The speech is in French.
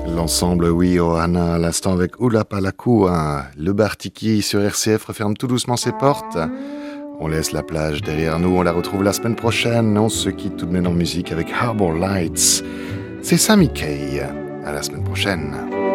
L'ensemble, oui, Ohana, à l'instant avec Ulapalaku, hein. Le bar Tiki sur RCF referme tout doucement ses portes. On laisse la plage derrière nous, on la retrouve la semaine prochaine. On se quitte tout de même en musique avec Harbor Lights. C'est Sammy Kay. À la semaine prochaine.